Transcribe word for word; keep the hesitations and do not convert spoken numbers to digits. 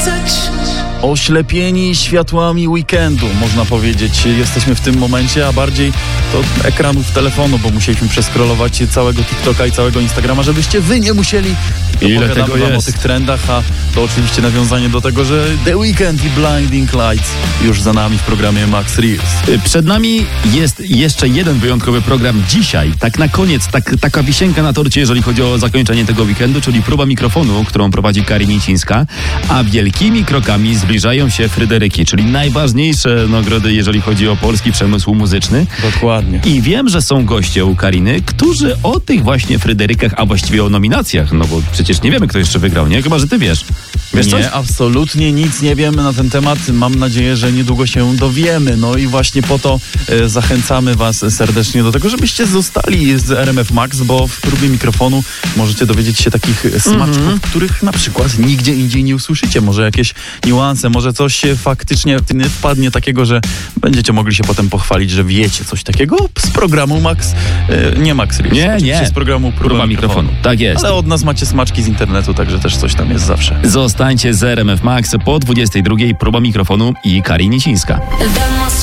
Oślepieni światłami weekendu, można powiedzieć. Jesteśmy w tym momencie, a bardziej to ekranów telefonu, bo musieliśmy przeskrolować całego TikToka i całego Instagrama, żebyście wy nie musieli. Ile tego wam jest? o tych trendach, a to oczywiście nawiązanie do tego, że The Weeknd i Blinding Lights już za nami w programie Max Reels. Przed nami jest jeszcze jeden wyjątkowy program dzisiaj. Tak na koniec, tak, taka wisienka na torcie, jeżeli chodzi o zakończenie tego weekendu, czyli próba mikrofonu, którą prowadzi Kari Nicińska, a wielkimi krokami zbliżają się Fryderyki, czyli najważniejsze nagrody, jeżeli chodzi o polski przemysł muzyczny. Dokładnie. I wiem, że są goście u Kariny, którzy o tych właśnie Fryderykach, a właściwie o nominacjach, no bo przecież nie wiemy, kto jeszcze wygrał, nie? Chyba, że ty wiesz. Wiesz nie, coś? absolutnie nic nie wiemy na ten temat. Mam nadzieję, że niedługo się dowiemy. No i właśnie po to e, zachęcamy was serdecznie do tego, żebyście zostali z R M F Max, bo w próbie mikrofonu możecie dowiedzieć się takich smaczków, mm-hmm. których na przykład nigdzie indziej nie usłyszycie. Może jakieś niuanse, może coś się faktycznie wpadnie takiego, że będziecie mogli się potem pochwalić, że wiecie coś takiego z programu Max, e, nie Max Reels. Nie, nie. Z programu Próba, Próba mikrofonu. mikrofonu. Tak jest. Ale od nas macie smaczki z internetu, także też coś tam jest zawsze. Zostańcie z R M F Max po dwudziestej drugiej. Próba mikrofonu i Kari Nicińska.